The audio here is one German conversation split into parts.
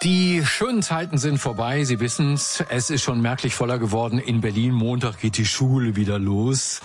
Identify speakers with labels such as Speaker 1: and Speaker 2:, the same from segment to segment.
Speaker 1: Die schönen Zeiten sind vorbei, Sie wissen's. Es ist schon merklich voller geworden in Berlin. Montag geht die Schule wieder los.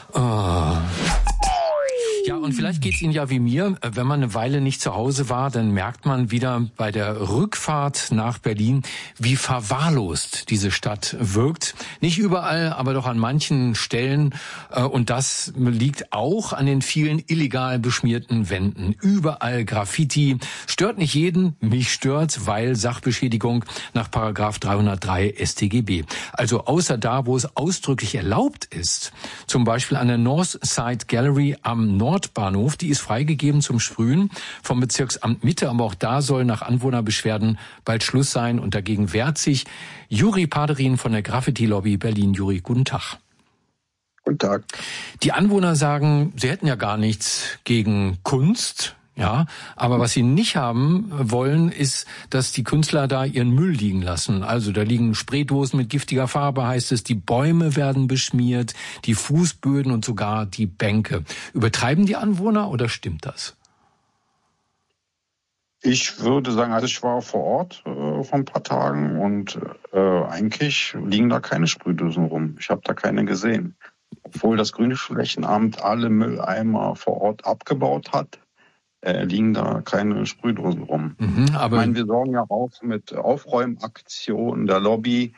Speaker 1: Ja, und vielleicht geht's Ihnen ja wie mir. Wenn man eine Weile nicht zu Hause war, dann merkt man wieder bei der Rückfahrt nach Berlin, wie verwahrlost diese Stadt wirkt. Nicht überall, aber doch an manchen Stellen. Und das liegt auch an den vielen illegal beschmierten Wänden. Überall Graffiti. Stört nicht jeden. Mich stört's, weil Sachbeschädigung nach Paragraph 303 StGB. Also außer da, wo es ausdrücklich erlaubt ist. Zum Beispiel an der Northside Gallery am Nordbahnhof, die ist freigegeben zum Sprühen vom Bezirksamt Mitte, aber auch da soll nach Anwohnerbeschwerden bald Schluss sein und dagegen wehrt sich Juri Paderin von der Graffiti-Lobby Berlin. Juri, guten Tag.
Speaker 2: Guten Tag.
Speaker 1: Die Anwohner sagen, sie hätten ja gar nichts gegen Kunst. Ja, aber was sie nicht haben wollen, ist, dass die Künstler da ihren Müll liegen lassen. Also da liegen Spraydosen mit giftiger Farbe, heißt es, die Bäume werden beschmiert, die Fußböden und sogar die Bänke. Übertreiben die Anwohner oder stimmt das?
Speaker 2: Ich würde sagen, also ich war vor Ort vor ein paar Tagen und eigentlich liegen da keine Sprühdosen rum. Ich habe da keine gesehen. Obwohl das Grünflächenamt alle Mülleimer vor Ort abgebaut hat, liegen da keine Sprühdosen rum. Aber ich meine, wir sorgen ja auch mit Aufräumaktionen der Lobby,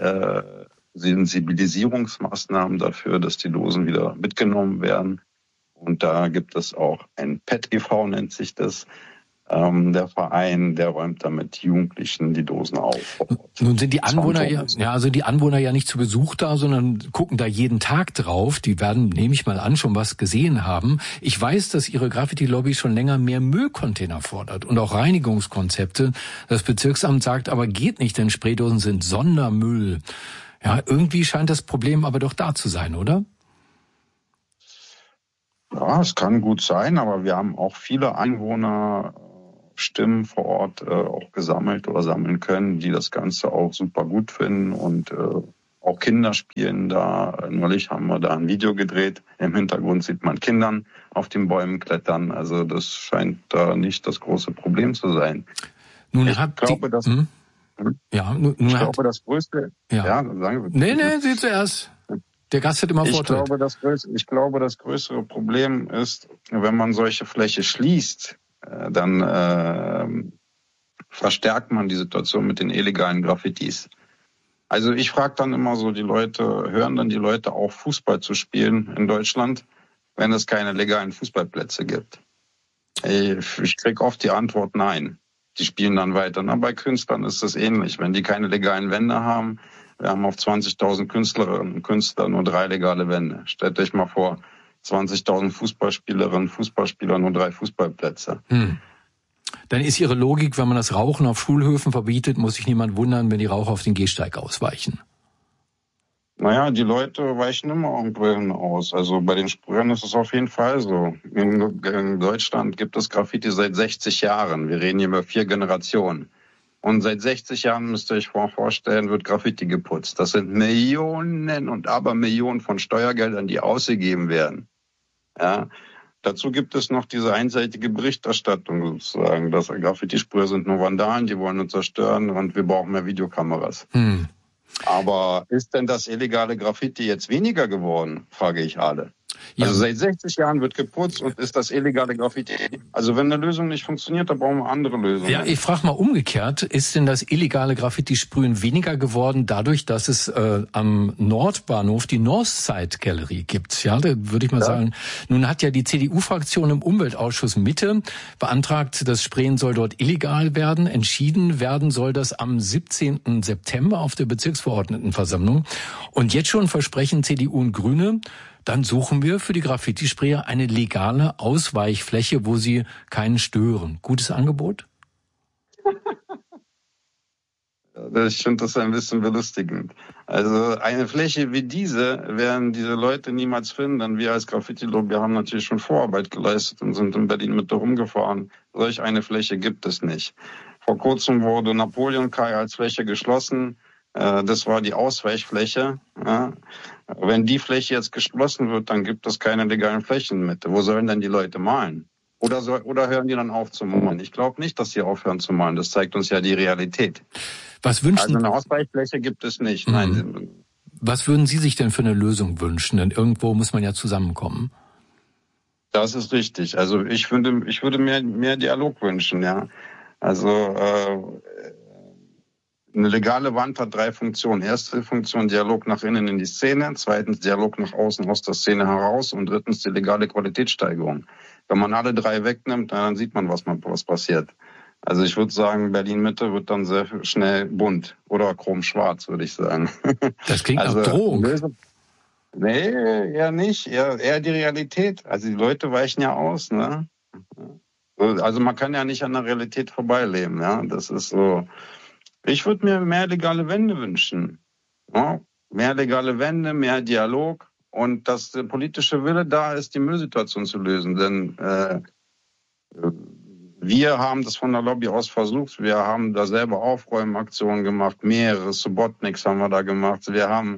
Speaker 2: Sensibilisierungsmaßnahmen dafür, dass die Dosen wieder mitgenommen werden. Und da gibt es auch ein PET e.V., nennt sich das. Der Verein, der räumt da mit Jugendlichen die Dosen auf.
Speaker 1: Nun sind die Anwohner die Anwohner ja nicht zu Besuch da, sondern gucken da jeden Tag drauf. Die werden, nehme ich mal an, schon was gesehen haben. Ich weiß, dass Ihre Graffiti-Lobby schon länger mehr Müllcontainer fordert und auch Reinigungskonzepte. Das Bezirksamt sagt aber, geht nicht, denn Spraydosen sind Sondermüll. Ja, irgendwie scheint das Problem aber doch da zu sein, oder?
Speaker 2: Ja, es kann gut sein, aber wir haben auch viele Einwohnerstimmen vor Ort auch gesammelt oder sammeln können, die das Ganze auch super gut finden und auch Kinder spielen da. Neulich haben wir da ein Video gedreht. Im Hintergrund sieht man Kindern auf den Bäumen klettern. Also das scheint da nicht das große Problem zu sein. Ich glaube, das Größte... Ja, sagen wir.
Speaker 1: Nee, Sie zuerst. Der Gast hat immer Vorteil.
Speaker 2: Ich glaube, das größere Problem ist, wenn man solche Fläche schließt, dann verstärkt man die Situation mit den illegalen Graffitis. Also ich frage dann immer so die Leute, hören dann die Leute auch Fußball zu spielen in Deutschland, wenn es keine legalen Fußballplätze gibt? Ich kriege oft die Antwort nein. Die spielen dann weiter. Na, bei Künstlern ist es ähnlich. Wenn die keine legalen Wände haben, wir haben auf 20.000 Künstlerinnen und Künstler nur 3 legale Wände. Stellt euch mal vor, 20.000 Fußballspielerinnen, Fußballspieler, nur 3 Fußballplätze.
Speaker 1: Dann ist Ihre Logik, wenn man das Rauchen auf Schulhöfen verbietet, muss sich niemand wundern, wenn die Raucher auf den Gehsteig ausweichen.
Speaker 2: Naja, die Leute weichen immer irgendwo hin aus. Also bei den Sprühern ist es auf jeden Fall so. In Deutschland gibt es Graffiti seit 60 Jahren. Wir reden hier über 4 Generationen. Und seit 60 Jahren, müsst ihr euch vorstellen, wird Graffiti geputzt. Das sind Millionen und Abermillionen von Steuergeldern, die ausgegeben werden. Ja. Dazu gibt es noch diese einseitige Berichterstattung sozusagen, dass Graffiti-Sprüher sind nur Vandalen, die wollen uns zerstören und wir brauchen mehr Videokameras. Aber ist denn das illegale Graffiti jetzt weniger geworden, frage ich alle. Ja. Also seit 60 Jahren wird geputzt und ist das illegale Graffiti. Also wenn eine Lösung nicht funktioniert, dann brauchen wir andere Lösungen.
Speaker 1: Ja, ich frage mal umgekehrt, ist denn das illegale Graffiti-Sprühen weniger geworden dadurch, dass es am Nordbahnhof die Northside Gallery gibt? Ja, da würde ich mal sagen. Nun hat ja die CDU-Fraktion im Umweltausschuss Mitte beantragt, das Sprayen soll dort illegal werden. Entschieden werden soll das am 17. September auf der Bezirksverordnetenversammlung. Und jetzt schon versprechen CDU und Grüne, dann suchen wir für die Graffiti-Sprayer eine legale Ausweichfläche, wo sie keinen stören. Gutes Angebot?
Speaker 2: Ich finde das ein bisschen belustigend. Also eine Fläche wie diese werden diese Leute niemals finden, denn wir als Graffiti-Lobby haben natürlich schon Vorarbeit geleistet und sind in Berlin mit rumgefahren. Solch eine Fläche gibt es nicht. Vor kurzem wurde Napoleon-Kai als Fläche geschlossen. Das war die Ausweichfläche. Ja. Wenn die Fläche jetzt geschlossen wird, dann gibt es keine legalen Flächen mehr. Wo sollen denn die Leute malen? Oder hören die dann auf zu malen? Ich glaube nicht, dass sie aufhören zu malen. Das zeigt uns ja die Realität.
Speaker 1: Was wünschen?
Speaker 2: Also eine Ausweichfläche gibt es nicht. Nein.
Speaker 1: Was würden Sie sich denn für eine Lösung wünschen? Denn irgendwo muss man ja zusammenkommen.
Speaker 2: Das ist richtig. Also ich würde mehr Dialog wünschen, ja. Also eine legale Wand hat 3 Funktionen. Erste Funktion, Dialog nach innen in die Szene. Zweitens, Dialog nach außen aus der Szene heraus. Und drittens, die legale Qualitätssteigerung. Wenn man alle 3 wegnimmt, dann sieht man, was passiert. Also ich würde sagen, Berlin-Mitte wird dann sehr schnell bunt. Oder chromschwarz, würde ich sagen.
Speaker 1: Das klingt nach Drohung.
Speaker 2: Nee, eher nicht. Eher die Realität. Also die Leute weichen ja aus, ne? Also man kann ja nicht an der Realität vorbeileben, ja. Das ist so. Ich würde mir mehr legale Wände wünschen. Ja? Mehr legale Wände, mehr Dialog und dass der politische Wille da ist, die Müllsituation zu lösen. Denn wir haben das von der Lobby aus versucht. Wir haben da selber Aufräumaktionen gemacht. Mehrere Subotniks haben wir da gemacht. Wir haben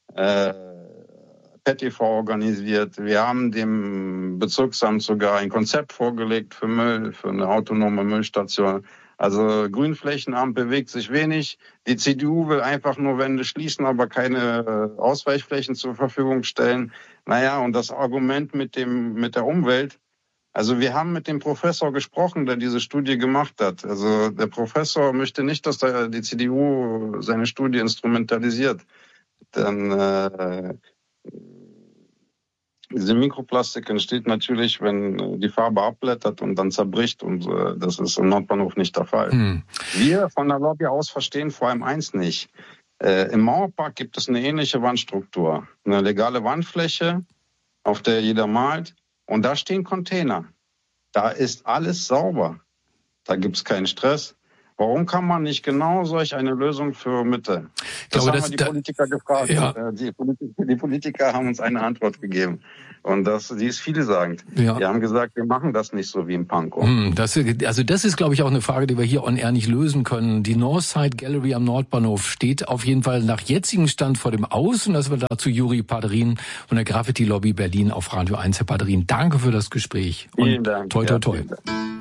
Speaker 2: PETTV organisiert. Wir haben dem Bezirksamt sogar ein Konzept vorgelegt für Müll, für eine autonome Müllstation. Also Grünflächenamt bewegt sich wenig. Die CDU will einfach nur Wände schließen, aber keine Ausweichflächen zur Verfügung stellen. Naja, und das Argument mit der Umwelt. Also wir haben mit dem Professor gesprochen, der diese Studie gemacht hat. Also der Professor möchte nicht, dass die CDU seine Studie instrumentalisiert. Denn diese Mikroplastik entsteht natürlich, wenn die Farbe abblättert und dann zerbricht und das ist im Nordbahnhof nicht der Fall. Wir von der Lobby aus verstehen vor allem eins nicht. Im Mauerpark gibt es eine ähnliche Wandstruktur. Eine legale Wandfläche, auf der jeder malt und da stehen Container. Da ist alles sauber. Da gibt es keinen Stress. Warum kann man nicht genau solch eine Lösung für Mitte? Das haben wir die Politiker gefragt. Ja. Die Politiker haben uns eine Antwort gegeben. Und die ist vielsagend. Ja. Die haben gesagt, wir machen das nicht so wie im Pankow.
Speaker 1: Das ist, glaube ich, auch eine Frage, die wir hier on air nicht lösen können. Die Northside Gallery am Nordbahnhof steht auf jeden Fall nach jetzigem Stand vor dem Aus. Und das war dazu Juri Paderin von der Graffiti Lobby Berlin auf Radio 1. Herr Paderin, danke für das Gespräch.
Speaker 2: Vielen Dank.
Speaker 1: Toi, toi, toi.